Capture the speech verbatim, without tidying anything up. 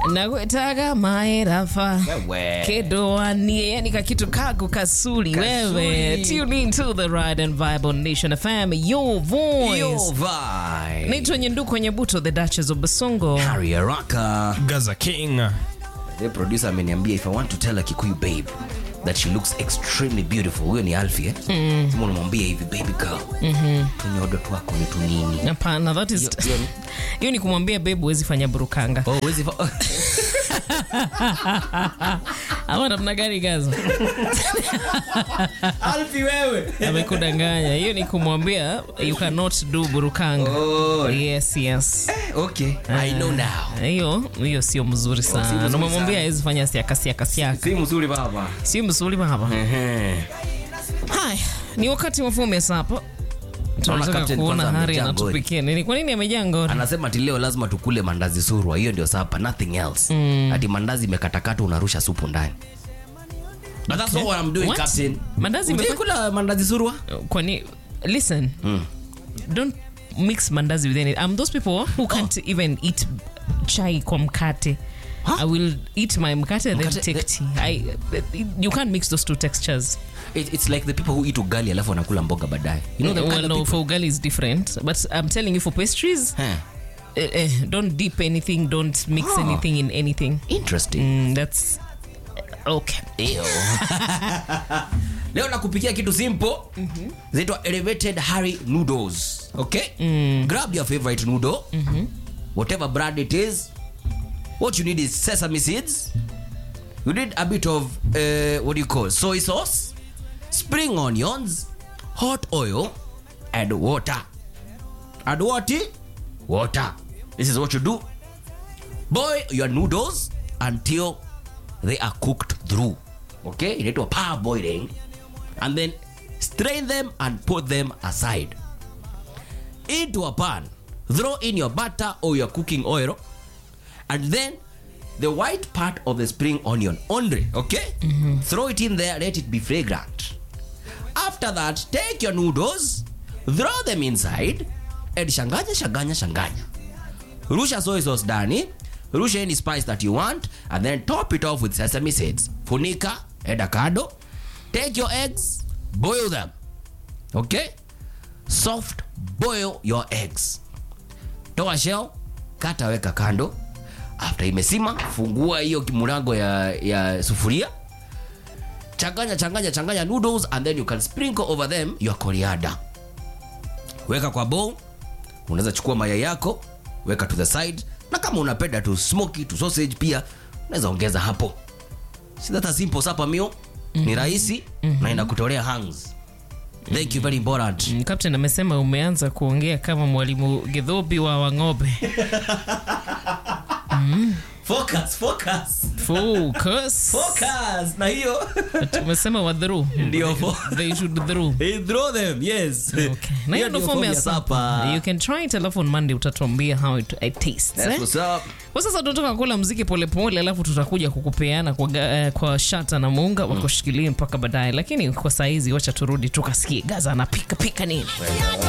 Nakuitaga maerafa kedoanie, yani kakitu kagu kasuli wewe. Tune in to the Ride and Vibe on Nation F M, your voice, your vibe. Naitwa Nyenduko Nyebuto, the Duchess of Basongo, Harry Araka, Gaza King. The producer ameniambia if I want to tell a Kikuyu babe that she looks extremely beautiful, huyo ni Alfie eh? Mm. Simo namwambia hivi baby girl. Mhm. Tunyodo tu wako ni tunini. Hapana, that is hiyo ni kumwambia babe huwezi fanya burukanga. Oh, huwezi fa Ama namna gani Gaza? Alfie wewe. Amekudanganya. Hiyo ni kumwambia you cannot do burukanga. Oh. Yes, yes. Okay, I know now. Hiyo hiyo sio mzuri sana. Namwambia hawezi fanya siaka siaka siaka. Si mzuri baba. Si mzuri baba. Ehe. Hai, ni wakati wa fume sapa. Tunataka kuona Hari anatupikia nini. Kwa nini amejaa ngori? Anasema ati leo lazima tukule mandazi surwa. Hiyo ndio sapa, nothing else. Mm. Ati mandazi imekatakata unarusha supu ndani. But that's okay. What I'm doing, what? Captain. Mandazi imekula mandazi surwa? Kwani listen. Mm. Don't mix mandazi with anything. I'm those people who can't oh. even eat chai kwa mkate. Huh? I will eat my mkate and then take the tea. I, you can't mix those two textures. It, it's like the people who eat ugali alafu wanakula mboga baadaye. You know the well, no, for ugali is different. But I'm telling you, for pastries, huh. uh, uh, don't dip anything, don't mix oh. anything in anything. Interesting. Mm, that's okay. Ew. Leo nakupikia kitu simple. Mm-hmm. Zinaitwa elevated Harry noodles. Okay? Mm. Grab your favorite noodle. Mm-hmm. Whatever brand it is. What you need is sesame seeds. You need a bit of uh, what do you call soy sauce, spring onions, hot oil, and water. Add what? Water. This is what you do. Boil your noodles until they are cooked through. Okay? You need to power boiling. And then strain them and put them aside. Into a pan, throw in your butter or your cooking oil. And then the white part of the spring onion only, okay? Mm-hmm. Throw it in there, let it be fragrant. After that, take your noodles, throw them inside, and shanganya, shanganya, shanganya. Rusha soy sauce dani, rusha any spice that you want, and then top it off with sesame seeds. Funika, edakado. Take your eggs, boil them, okay? Soft boil your eggs. Toa shell, kata weka kando. After imesima, fungua hiyo kimurango ya, ya sufuria. Changanya, changanya, changanya noodles and then you can sprinkle over them your coriander. Weka kwa bowl. Unaweza chukua mayai yako, weka to the side. Na kama unapenda tu smoky, tu sausage pia, unaweza ongeza hapo. See that a simple supper meal? Mm-hmm. Ni rahisi mm-hmm. na inakutolea hangs. Thank you very important. Mm, Captain amesema umeanza kuongea kama mwalimu Gedhobi wa Wang'ombe. Mm. Focus, focus. Focus. Focus. Na hiyo. Tumesema wa through. Ndio. They should through. They throw them, yes. Okay. Na hiyo ndio form ya supper. You can try it alafu on Monday utatuambia how it, it tastes. That's eh? What's up. Kwa sasa tunataka kula muziki pole pole alafu tutakuja kukupeana kwa uh, kwa Shata na Munga mm. wakushikilie mpaka baadaye. Lakini kwa saa hizi wacha turudi tukasikie Gaza anapika pika nini. Well,